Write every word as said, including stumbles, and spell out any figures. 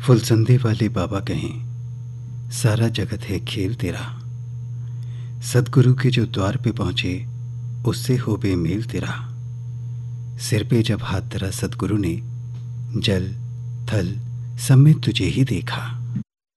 फुलसंदे वाले बाबा कहें, सारा जगत है खेल तेरा। सदगुरु के जो द्वार पे पहुंचे, उससे हो बेमेल तेरा। सिर पे जब हाथ धरा सदगुरु ने, जल थल सब में तुझे ही देखा।